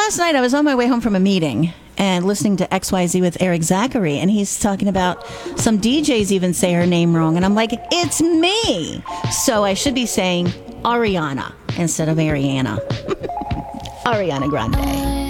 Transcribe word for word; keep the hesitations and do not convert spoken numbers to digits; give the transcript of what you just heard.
last night I was on my way home from a meeting and listening to X Y Z with Eric Zachary, and he's talking about some D Js even say her name wrong, and I'm like, it's me. So I should be saying Ariana instead of Ariana. Ariana Grande.